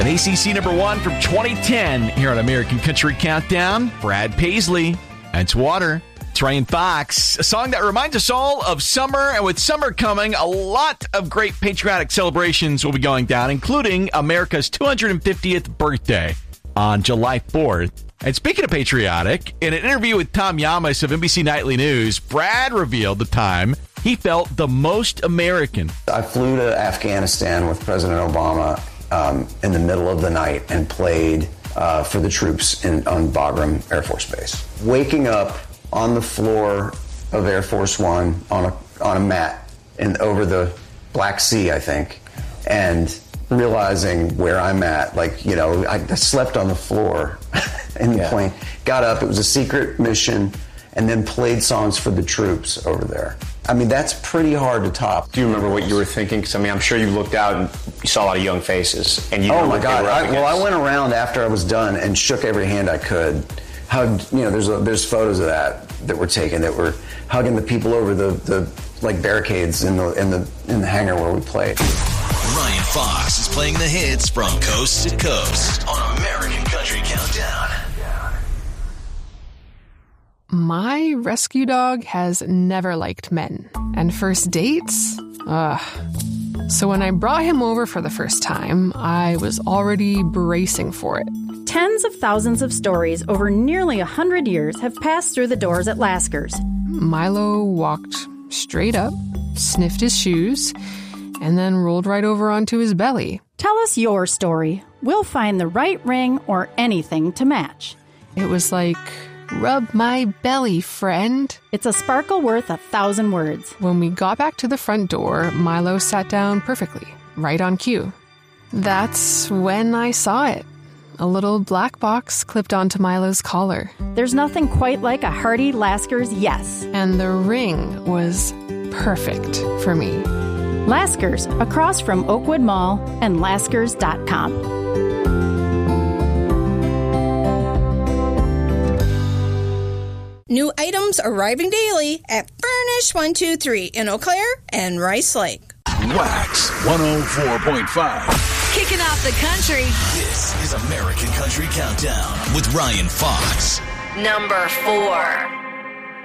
And ACC number 1 from 2010 here on American Country Countdown, Brad Paisley, and It's Water. It's Ryan Fox, a song that reminds us all of summer. And with summer coming, a lot of great patriotic celebrations will be going down, including America's 250th birthday on July 4th. And speaking of patriotic, in an interview with Tom Yamas of NBC Nightly News, Brad revealed the time he felt the most American. I flew to Afghanistan with President Obama in the middle of the night and played for the troops on Bagram Air Force Base. Waking up on the floor of Air Force One on a mat over the Black Sea, I think, and realizing where I'm at. Like, you know, I slept on the floor in the plane, got up, it was a secret mission, and then played songs for the troops over there. I mean, that's pretty hard to top. Do you remember what you were thinking? Because, I mean, I'm sure you looked out and you saw a lot of young faces. And you oh, my God. I went around after I was done and shook every hand I could. Hugged, you know, there's photos of that were taken, that were hugging the people over the like barricades in the hangar where we played. Ryan Fox is playing the hits from coast to coast on American Country Countdown. My rescue dog has never liked men. And first dates? Ugh. So when I brought him over for the first time, I was already bracing for it. Tens of thousands of stories over nearly 100 years have passed through the doors at Lasker's. Milo walked straight up, sniffed his shoes, and then rolled right over onto his belly. Tell us your story. We'll find the right ring or anything to match. It was like, rub my belly, friend. It's a sparkle worth 1,000 words. When we got back to the front door, Milo sat down perfectly, right on cue. That's when I saw it. A little black box clipped onto Milo's collar. There's nothing quite like a hearty Lasker's yes. And the ring was perfect for me. Lasker's, across from Oakwood Mall and Laskers.com. New items arriving daily at Furnish 123 in Eau Claire and Rice Lake. Wax 104.5. Kicking off the country. This is American Country Countdown with Ryan Fox. Number 4.